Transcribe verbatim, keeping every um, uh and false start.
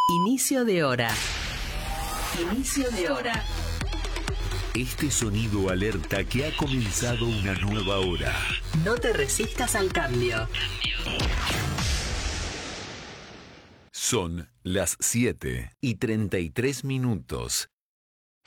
Inicio de hora. Inicio de hora. Este sonido alerta que ha comenzado una nueva hora. No te resistas al cambio. Son las siete y treinta y tres minutos.